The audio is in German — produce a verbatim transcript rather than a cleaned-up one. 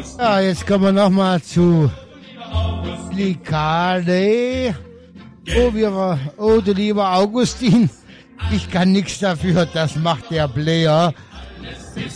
Ja, jetzt kommen wir nochmal zu Likade. Oh, wir, oh, du lieber Augustin, ich kann nichts dafür, das macht der Player.